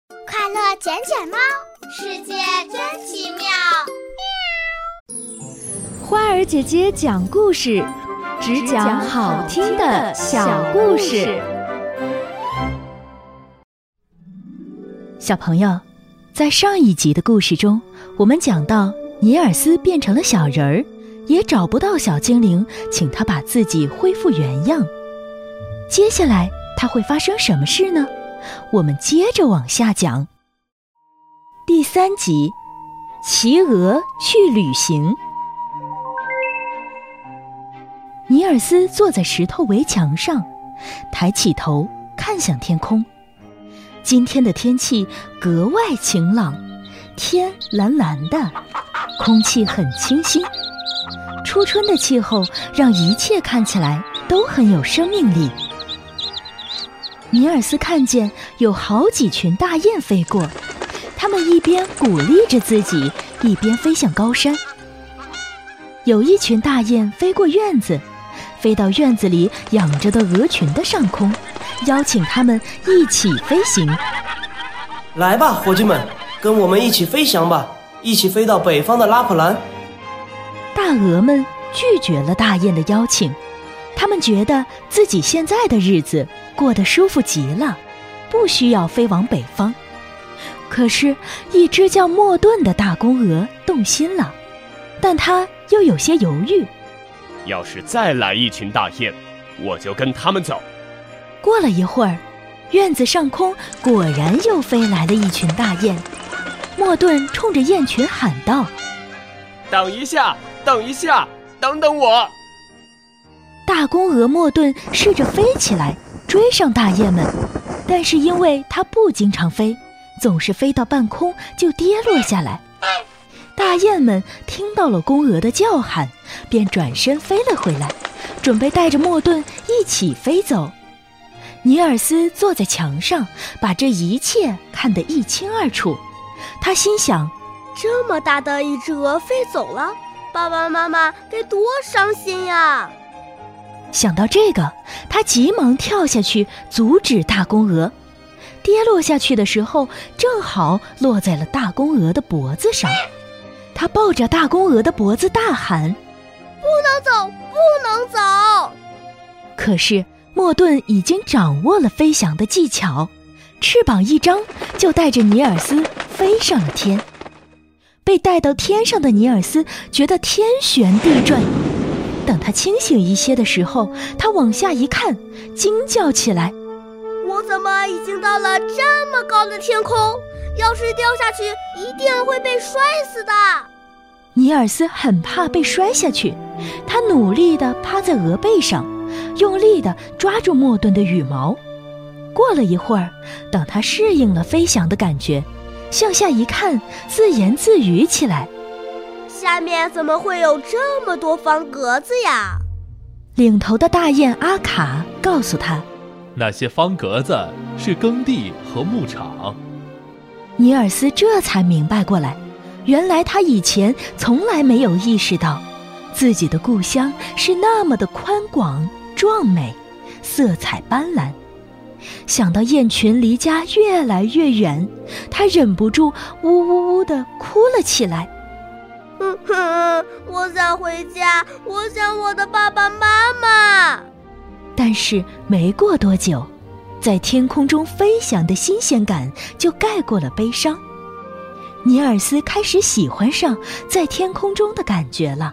快乐捡捡猫，世界真奇妙。 花儿姐姐讲故事，只讲好听的小故事。小朋友，在上一集的故事中，我们讲到尼尔斯变成了小人儿，也找不到小精灵，请他把自己恢复原样。接下来他会发生什么事呢？我们接着往下讲。第3集，企鹅去旅行。尼尔斯坐在石头围墙上，抬起头看向天空。今天的天气格外晴朗，天蓝蓝的，空气很清新。初春的气候让一切看起来都很有生命力。尼尔斯看见有好几群大雁飞过，它们一边鼓励着自己，一边飞向高山。有一群大雁飞过院子，飞到院子里养着的鹅群的上空，邀请它们一起飞行。 来吧，伙计们，跟我们一起飞翔吧，一起飞到北方的拉普兰。 大鹅们拒绝了大雁的邀请，他们觉得自己现在的日子过得舒服极了，不需要飞往北方。可是，一只叫莫顿的大公鹅动心了，但它又有些犹豫。 要是再来一群大雁，我就跟他们走。 过了一会儿，院子上空果然又飞来了一群大雁。莫顿冲着雁群喊道： 等一下，等一下，等等我！ 大公鹅莫顿试着飞起来，追上大雁们，但是因为它不经常飞，总是飞到半空就跌落下来。大雁们听到了公鹅的叫喊，便转身飞了回来，准备带着莫顿一起飞走。尼尔斯坐在墙上，把这一切看得一清二楚。他心想， 这么大的一只鹅飞走了，爸爸妈妈该多伤心呀！ 想到这个，他急忙跳下去阻止大公鹅。跌落下去的时候，正好落在了大公鹅的脖子上。他抱着大公鹅的脖子大喊： 不能走，不能走！ 可是莫顿已经掌握了飞翔的技巧，翅膀一张就带着尼尔斯飞上了天。被带到天上的尼尔斯觉得天旋地转，等他清醒一些的时候，他往下一看，惊叫起来： 我怎么已经到了这么高的天空？要是掉下去，一定会被摔死的。 尼尔斯很怕被摔下去，他努力地趴在鹅背上，用力地抓住莫顿的羽毛。过了一会儿，等他适应了飞翔的感觉，向下一看，自言自语起来： 下面怎么会有这么多方格子呀？ 领头的大雁阿卡告诉他， 那些方格子是耕地和牧场。 尼尔斯这才明白过来，原来他以前从来没有意识到，自己的故乡是那么的宽广壮美，色彩斑斓。想到雁群离家越来越远，他忍不住呜呜呜地哭了起来。 我想回家，我想我的爸爸妈妈。 但是没过多久，在天空中飞翔的新鲜感就盖过了悲伤。尼尔斯开始喜欢上在天空中的感觉了。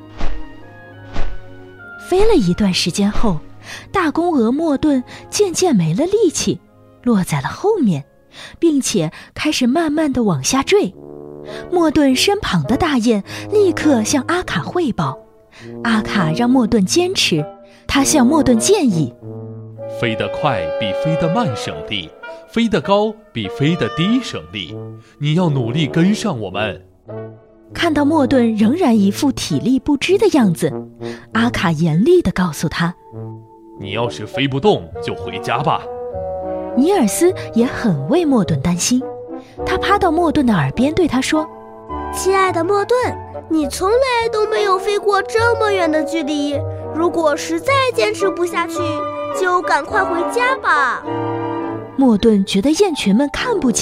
飞了一段时间后，大公鹅莫顿渐渐没了力气，落在了后面，并且开始慢慢地往下坠。莫顿身旁的大雁立刻向阿卡汇报，阿卡让莫顿坚持，他向莫顿建议： 飞得快比飞得慢省力，飞得高比飞得低省力，你要努力跟上我们。 看到莫顿仍然一副体力不支的样子，阿卡严厉地告诉他： 你要是飞不动就回家吧。 尼尔斯也很为莫顿担心，他趴到莫顿的耳边对他说： 亲爱的莫顿，你从来都没有飞过这么远的距离，如果实在坚持不下去，就赶快回家吧。 莫顿觉得雁群们看不起